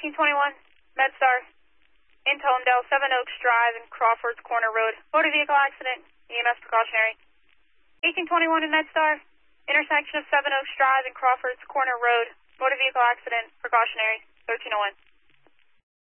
1821, MedStar, in Tolmdale, 7 Oaks Drive and Crawfords Corner Road. Motor vehicle accident, EMS precautionary. 1821 in MedStar, intersection of 7 Oaks Drive and Crawfords Corner Road. Motor vehicle accident, precautionary, 1301.